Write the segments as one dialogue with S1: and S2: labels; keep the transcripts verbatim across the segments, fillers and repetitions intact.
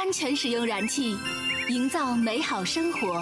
S1: 安全使用燃气，营造美好生活。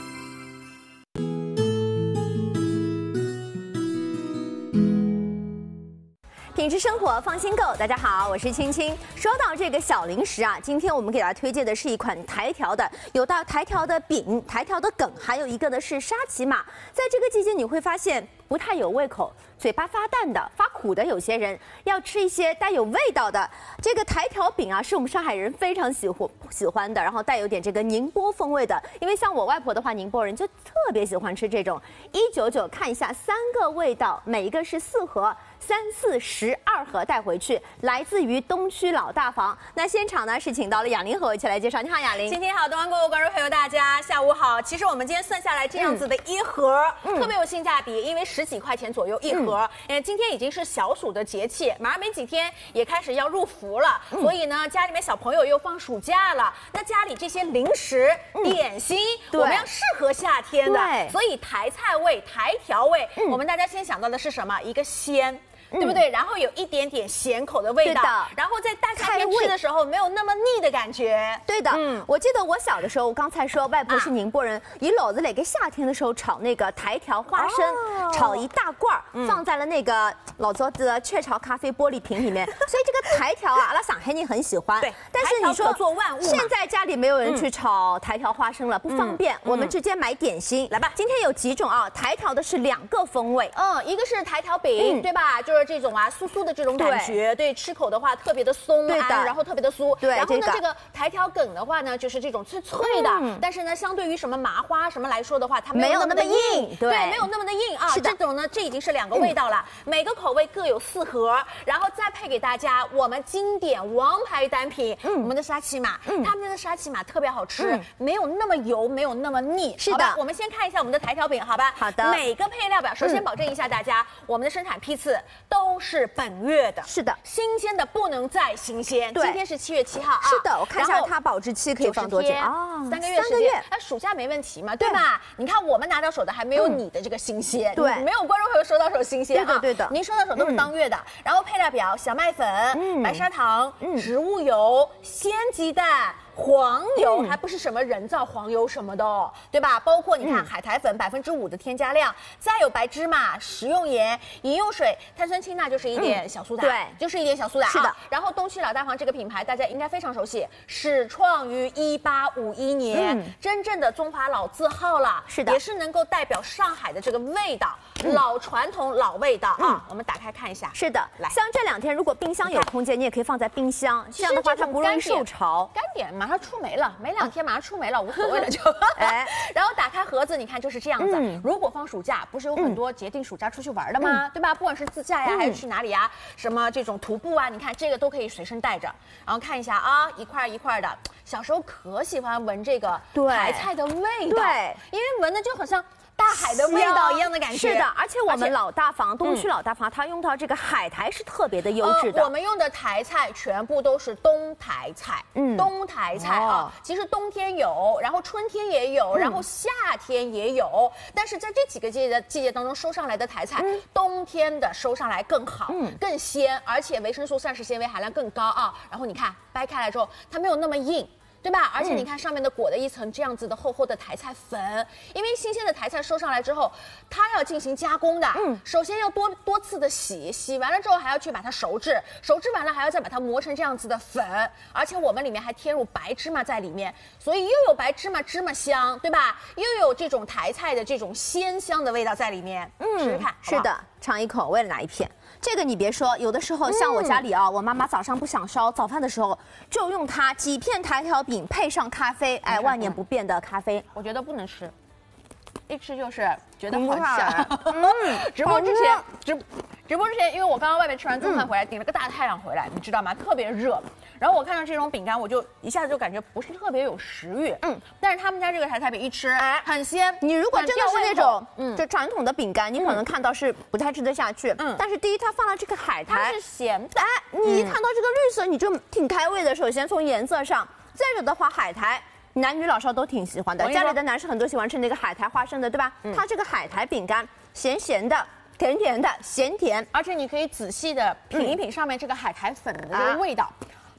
S2: 品质生活，放心购。大家好，我是青青。说到这个小零食啊，今天我们给大家推荐的是一款台条的，有到台条的饼、台条的梗，还有一个呢是沙琪玛。在这个季节，你会发现不太有胃口，嘴巴发淡的、发苦的，有些人要吃一些带有味道的。这个台条饼啊，是我们上海人非常喜欢喜欢的，然后带有点这个宁波风味的。因为像我外婆的话，宁波人就特别喜欢吃这种。一九九，看一下三个味道，每一个是四盒。三四十二盒带回去，来自于东区老大房。那现场呢是请到了雅玲和我一起来介绍。你好，雅玲。
S3: 今天好，东方购物观众朋友大家下午好。其实我们今天算下来这样子的一盒，嗯、特别有性价比，因为十几块钱左右一盒。嗯，今天已经是小暑的节气，马上没几天也开始要入伏了，嗯、所以呢，家里面小朋友又放暑假了，那家里这些零食、嗯、点心，我们要适合夏天的，所以台菜味、台条味，嗯、我们大家先想到的是什么？一个鲜。对不对？然后有一点点咸口的味道，然后在大夏天吃的时候没有那么腻的感觉。
S2: 对的，嗯，我记得我小的时候，我刚才说外婆是宁波人，以老子磊给夏天的时候炒那个台条花生，哦、炒一大罐，嗯、放在了那个老早子的雀巢咖啡玻璃瓶里面。所以这个台条啊，阿拉上海人很喜欢。
S3: 对，
S2: 但是你说
S3: 做万物，
S2: 现在家里没有人去炒台条花生了，不方便，嗯、我们直接买点心来吧。今天有几种啊？台条的是两个风味，
S3: 嗯，一个是台条饼，嗯、对吧？就是这种啊，酥酥的这种感觉，对，对，吃口的话特别的松安，然后特别的酥。
S2: 对，
S3: 然后呢，
S2: 这个、
S3: 这个台条梗的话呢，就是这种脆脆的，嗯、但是呢，相对于什么麻花什么来说的话，它没有那么的硬，
S2: 对，
S3: 对，没有那么的硬啊。这种呢，这已经是两个味道了，嗯、每个口味各有四盒，然后再配给大家我们经典王牌单品，嗯、我们的沙琪玛，嗯、他们家的沙琪玛特别好吃，嗯、没有那么油，没有那么腻。
S2: 是的，
S3: 我们先看一下我们的台条饼，好吧？
S2: 好的。
S3: 每个配料表，首先保证一下大家，嗯、我们的生产批次都是本月的，
S2: 是的，
S3: 新鲜的不能再新鲜。今天是七月七号啊，
S2: 是的，我看一下它保质期可以放多久
S3: 啊？三个月时间，那暑假没问题嘛，对吧？你看我们拿到手的还没有你的这个新鲜，
S2: 对，
S3: 没有观众朋友收到手新鲜啊，
S2: 对的对的，
S3: 您收到手都是当月的。然后配料表：小麦粉、白砂糖、植物油、鲜鸡蛋。黄油、嗯、还不是什么人造黄油什么的哦，对吧？包括你看、嗯、海苔粉百分之五的添加量，再有白芝麻、食用盐、饮用水、碳酸氢钠，就是一点小苏打，嗯、对，就是一点小苏打。
S2: 是的。
S3: 啊、然后东区老大房这个品牌大家应该非常熟悉，始创于一八五一年，嗯、真正的中华老字号了。
S2: 是的，
S3: 也是能够代表上海的这个味道，嗯、老传统老味道啊。嗯、我们打开看一下。
S2: 是的，来，像这两天如果冰箱有空间，你也可以放在冰箱，这样的话它不容易受潮。
S3: 干点嘛。马上出没了，没两天马上出没了，无所谓了就。哎，然后打开盒子，你看就是这样子。嗯、如果放暑假，不是有很多节定暑假出去玩的吗？嗯、对吧？不管是自驾呀，嗯、还是去哪里呀，什么这种徒步啊，你看这个都可以随身带着。然后看一下啊，一块一块的。小时候可喜欢闻这个台菜的味道，
S2: 对，
S3: 因为闻的就好像大海的味道一样的感觉。
S2: 是的，而且我们老大房东区老大房，它用到这个海苔是特别的优质的。
S3: 呃、我们用的台菜全部都是东台菜，嗯，东台菜啊，哦、其实冬天有，然后春天也有，嗯、然后夏天也有，但是在这几个季节的季节当中收上来的台菜，嗯、冬天的收上来更好，嗯、更鲜，而且维生素、膳食纤维含量更高啊。然后你看掰开来之后，它没有那么硬。对吧？而且你看上面的裹了一层这样子的厚厚的台菜粉，因为新鲜的台菜收上来之后，它要进行加工的，嗯，首先要多多次的洗，洗完了之后还要去把它熟制，熟制完了还要再把它磨成这样子的粉，而且我们里面还添入白芝麻在里面，所以又有白芝麻芝麻香，对吧？又有这种台菜的这种鲜香的味道在里面，嗯，试试看，
S2: 是的，尝一口，我也拿一片。这个你别说，有的时候像我家里啊，嗯、我妈妈早上不想烧早饭的时候，就用它几片台条饼配上咖啡，哎，万年不变的咖啡。
S3: 我觉得不能吃，一吃就是觉得好香。嗯，直播之前直直播之前，因为我刚刚外面吃完中饭回来，顶了个大太阳回来，你知道吗？特别热。然后我看到这种饼干，我就一下子就感觉不是特别有食欲。嗯，但是他们家这个台菜饼一吃，哎，很鲜。
S2: 你如果真的是那种，嗯，就传统的饼干，你可能看到是不太吃得下去。嗯，但是第一，它放了这个海苔，
S3: 它是咸的。
S2: 哎，你一看到这个绿色，你就挺开胃的。首先从颜色上，再有的话，海苔。男女老少都挺喜欢的，家里的男士很多喜欢吃那个海苔花生的，对吧？嗯、它这个海苔饼干咸咸的、甜甜的、咸甜，
S3: 而且你可以仔细的品一品上面这个海苔粉的这个味道。嗯啊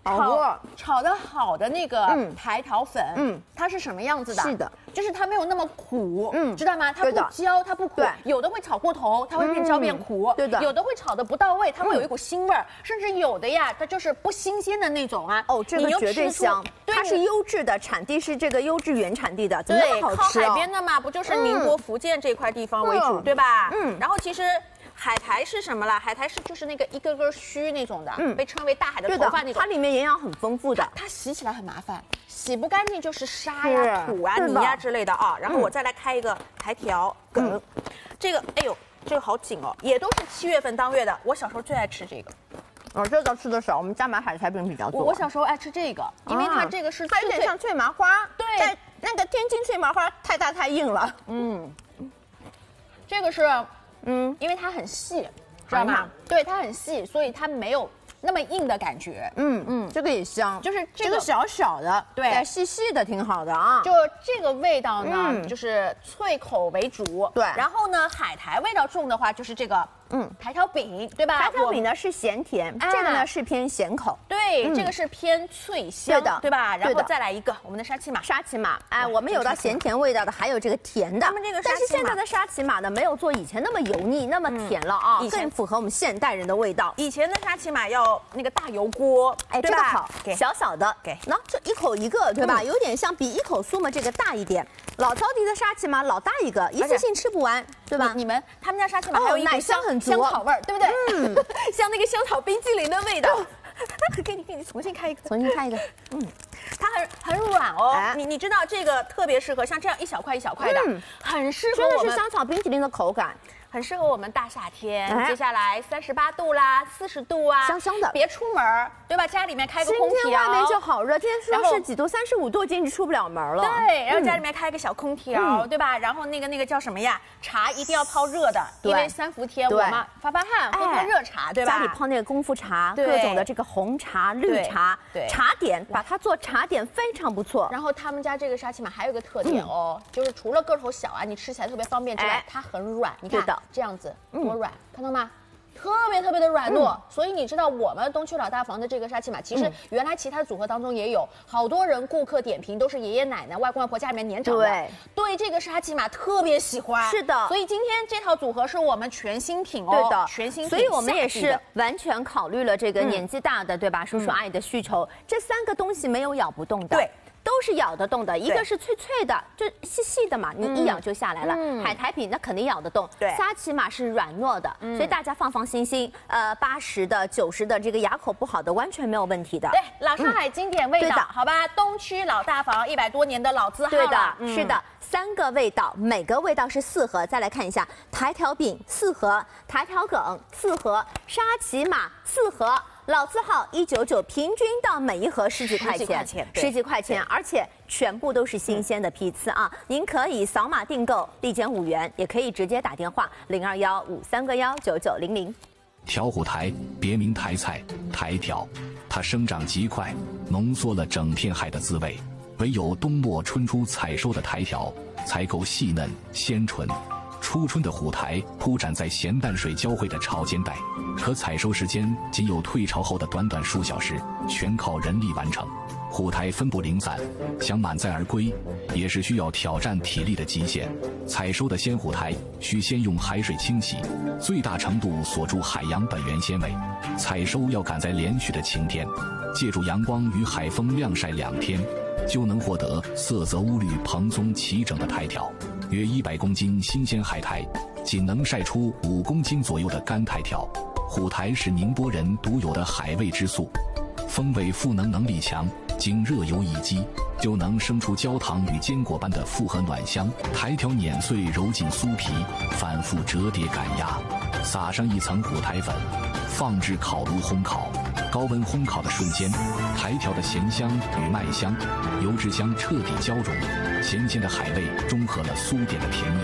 S3: 炒炒的好的那个台条粉，嗯，它是什么样子的？
S2: 是的，
S3: 就是它没有那么苦，嗯，知道吗？它不焦，它不苦。
S2: 对，
S3: 有的会炒过头，它会变焦变苦。
S2: 对的，
S3: 有的会炒的不到位，它会有一股腥味儿，甚至有的呀，它就是不新鲜的那种啊。
S2: 哦，这个绝对香，它是优质的，产地是这个优质原产地的，怎么那么好吃？
S3: 靠海边的嘛，不就是宁波、福建这块地方为主，对吧？嗯，然后其实。海苔是什么了？海苔是就是那个一根根须那种的，嗯，被称为大海的头发那种。
S2: 它里面营养很丰富的，
S3: 它, 它洗起来很麻烦，洗不干净就是沙呀、土啊、泥呀之类的啊。然后我再来开一个台条梗，嗯、这个哎呦，这个好紧哦，也都是七月份当月的。我小时候最爱吃这个。
S2: 我这个吃的少，我们家买海苔饼比较多。
S3: 我小时候爱吃这个，因为它这个是
S2: 它有点像脆麻花。
S3: 对，
S2: 那个天津脆麻花太大太硬了。
S3: 嗯，这个是。嗯，因为它很细，知道吗？对，它很细，所以它没有那么硬的感觉。
S2: 嗯嗯，这个也香，
S3: 就是
S2: 这个小小的，对，细细的挺好的啊。
S3: 就这个味道呢，嗯、就是脆口为主。
S2: 对，
S3: 然后呢，海苔味道重的话就是这个。嗯，台条饼对吧？
S2: 台条饼呢是咸甜，这个呢是偏咸口。
S3: 对，这个是偏脆香的，对吧？然后再来一个我们的沙琪玛。
S2: 沙琪玛，哎，我们有到咸甜味道的，还有这个甜的。
S3: 他们这个，
S2: 但是现在的沙琪玛呢，没有做以前那么油腻、那么甜了啊，更符合我们现代人的味道。
S3: 以前的沙琪玛要那个大油锅，
S2: 哎，这个好，小小的，
S3: 给，
S2: 那这一口一个，对吧？有点像比一口酥嘛这个大一点。老招娣的沙琪玛老大一个，一次性吃不完，对吧？
S3: 你们他们家沙琪玛还有
S2: 奶香很足，
S3: 香草味儿，对不对？嗯，像那个香草冰激凌的味道。给你给你重新开一个，
S2: 重新开一个。
S3: 嗯，它很很软哦。哎、你你知道这个特别适合像这样一小块一小块的，嗯、很适合我们。
S2: 真的是香草冰淇淋的口感。
S3: 很适合我们大夏天，哎、接下来三十八度啦，四十度啊，
S2: 香香的。
S3: 别出门，对吧？家里面开个空调，
S2: 今天外面就好热，今天说是几度，三十五度，简直出不了门了。
S3: 对，然后家里面开个小空调，嗯、对吧？然后那个那个叫什么呀？茶一定要泡热的，因为三伏天我们发发汗，喝喝热茶，对吧？
S2: 家里泡那个功夫茶，各种的这个红茶、绿茶，
S3: 对，
S2: 茶点，把它做茶点非常不错。
S3: 然后他们家这个沙琪玛还有一个特点哦，就是除了个头小啊，你吃起来特别方便之外，它很软，你看这样子。多软，看到吗？特别特别的软糯，嗯、所以你知道我们东区老大房的这个沙琪玛，其实原来其他组合当中也有，好多人顾客点评都是爷爷奶奶、外公外婆家里面年长的，对，对这个沙琪玛特别喜欢。
S2: 是的，
S3: 所以今天这套组合是我们全新品哦，
S2: 对的，
S3: 全新品。
S2: 所以我们也是完全考虑了这个年纪大的，对吧？叔叔阿姨的需求，这三个东西没有咬不动的。
S3: 对。
S2: 都是咬得动的，一个是脆脆的，就细细的嘛，你一咬就下来了。嗯、海苔饼那肯定咬得动，
S3: 对，
S2: 沙琪玛是软糯的，嗯、所以大家放放心心。呃，八十的、九十的，这个牙口不好的完全没有问题的。
S3: 对，老上海经典味道，嗯、好吧，东区老大房一百多年的老字号了。
S2: 对的，嗯、是的，三个味道，每个味道是四盒。再来看一下，台条饼四盒，台条梗四盒，沙琪玛四盒。老字号一九九，平均到每一盒十几块钱，十几块钱，而且全部都是新鲜的批次啊！您可以扫码订购，立减五元，也可以直接打电话零二幺五三个幺九九零零。
S4: 条虎苔别名苔菜、苔条，它生长极快，浓缩了整片海的滋味。唯有冬末春初采收的苔条，才够细嫩鲜醇。初春的虎苔铺展在咸淡水交汇的潮间带，可采收时间仅有退潮后的短短数小时，全靠人力完成。虎苔分布零散，想满载而归，也是需要挑战体力的极限。采收的鲜虎苔需先用海水清洗，最大程度锁住海洋本源纤维。采收要赶在连续的晴天，借助阳光与海风晾晒两天，就能获得色泽乌绿、蓬松齐整的苔条。约一百公斤新鲜海苔，仅能晒出五公斤左右的干苔条。虎苔是宁波人独有的海味之素，风味赋能能力强，经热油一激，就能生出焦糖与坚果般的复合暖香。苔条碾碎揉进酥皮，反复折叠擀压，撒上一层虎苔粉，放置烤炉烘烤。高温烘烤的瞬间，苔条的咸香与麦香、油脂香彻底交融，咸咸的海味中和了酥点的甜腻。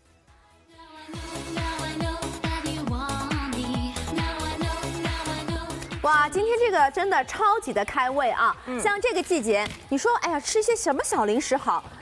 S2: 哇，今天这个真的超级的开胃啊！嗯、像这个季节，你说，哎呀，吃些什么小零食好，对吧？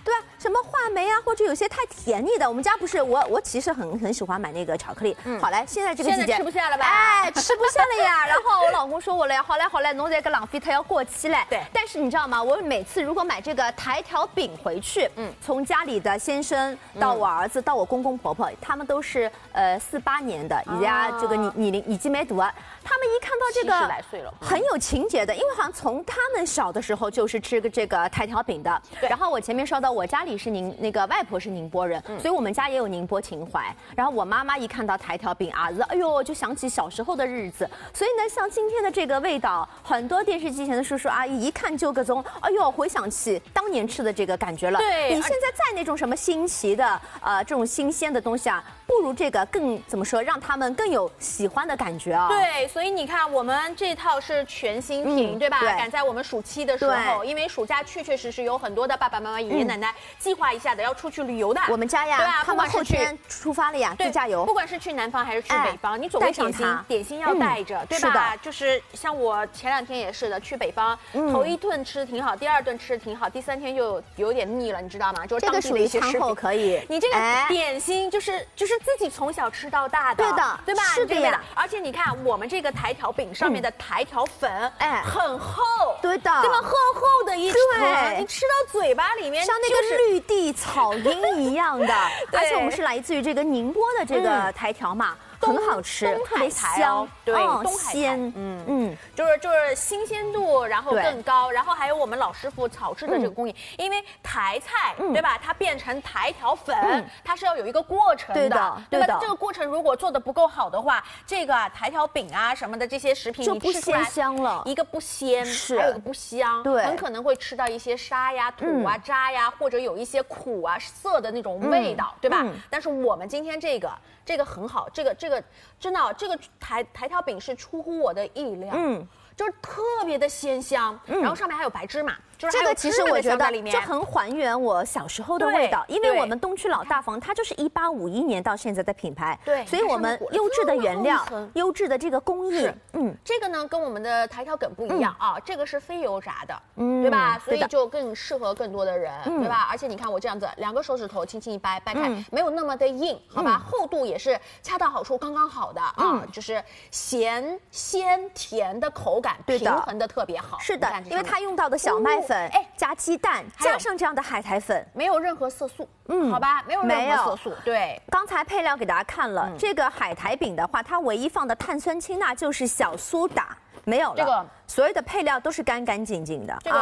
S2: 什么话梅啊，或者有些太甜腻的。我们家不是我，我其实很很喜欢买那个巧克力。嗯，好嘞，现在这个季节
S3: 吃不下了吧？
S2: 哎，吃不下了呀。然后我老公说我了呀，好嘞好嘞，侬这个浪费它要过期嘞。
S3: 对。
S2: 但是你知道吗？我每次如果买这个台条饼回去，嗯，从家里的先生到我儿子到我公公婆婆，他们都是呃四八年的，人家这个你你龄已经没读了，他们一看到这个
S3: 七十来岁了，
S2: 很有情节的，因为好像从他们小的时候就是吃个这个台条饼的。然后我前面说到我家里是宁那个外婆是宁波人，所以我们家也有宁波情怀。然后我妈妈一看到台条饼啊，哎呦就想起小时候的日子。所以呢，像今天的这个味道，很多电视机前的叔叔阿姨一看就各种，哎呦回想起当年吃的这个感觉了。
S3: 对，
S2: 你现在再那种什么新奇的呃这种新鲜的东西啊，不如这个更怎么说，让他们更有喜欢的感觉啊。
S3: 对，所以你看我们这套是全新品，嗯、对吧？对，赶在我们暑期的时候，因为暑假确确实实有很多的爸爸妈妈、爷爷奶奶计划一下的要出去旅游的。
S2: 我们家呀，对吧？他们后天出发了呀，自驾游。
S3: 不管是去南方还是去北方，你总归点心，点心要带着，对吧？就是像我前两天也是的，去北方，头一顿吃的挺好，第二顿吃的挺好，第三天就有点腻了，你知道吗？就是当地的一些食品
S2: 可以。
S3: 你这个点心就是就是自己从小吃到大的，
S2: 对的，
S3: 对吧？
S2: 是的呀。
S3: 而且你看我们这个台条饼上面的台条粉，哎，很厚，
S2: 对的，
S3: 对吧？厚厚的一层，你吃到嘴巴里面
S2: 像那个绿地草茵一样的。而且我们是来自于这个宁波的这个台条嘛。很好吃，特别香，
S3: 对，
S2: 哦、
S3: 东海
S2: 鲜，
S3: 嗯嗯，就是就是新鲜度，然后更高，然后还有我们老师傅炒制的这个工艺，嗯、因为台菜、嗯、对吧，它变成台条粉，嗯、它是要有一个过程的，
S2: 对的，
S3: 对吧？这个过程如果做的不够好的话，这个台条饼啊什么的这些食品，
S2: 就不鲜香了，
S3: 一个不鲜，
S2: 是，
S3: 还有一个不香，
S2: 对，
S3: 很可能会吃到一些沙呀、土啊、渣呀，或者有一些苦啊、涩的那种味道，对吧？但是我们今天这个。这个很好，这个这个真的，这个台台条饼是出乎我的意料，嗯，就是特别的鲜香，嗯、然后上面还有白芝麻，就是
S2: 这个其实我觉得就很还原我小时候的味道，因为我们东区老大房它就是一八五一年到现在的品牌，对，所以我们优质的原料、优质的这个工艺，
S3: 嗯，这个呢跟我们的台条梗不一样啊，这个是非油炸的，嗯，对吧？所以就更适合更多的人，对吧？而且你看我这样子，两个手指头轻轻一掰，掰开，没有那么的硬，好吧？厚度也是恰到好处，刚刚好的啊，就是咸鲜甜的口感平衡的特别好。
S2: 是的，因为它用到的小麦粉，哎，加鸡蛋，加上这样的海苔粉，
S3: 没有任何色素，嗯，好吧，没有任何色素。对，
S2: 刚才配料给大家看了，这个海苔饼的话，它唯一放的碳酸氢钠就是小苏打，没有了。这个所有的配料都是干干净净的。
S3: 这个